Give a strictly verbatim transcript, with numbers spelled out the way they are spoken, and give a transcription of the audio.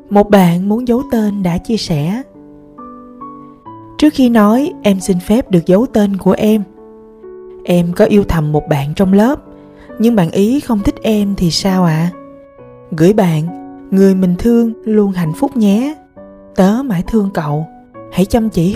Một bạn muốn giấu tên đã chia sẻ: trước khi nói em xin phép được giấu tên của em. Em có yêu thầm một bạn trong lớp, nhưng bạn ý không thích em thì sao ạ? À? Gửi bạn, người mình thương luôn hạnh phúc nhé. Tớ mãi thương cậu, hãy chăm chỉ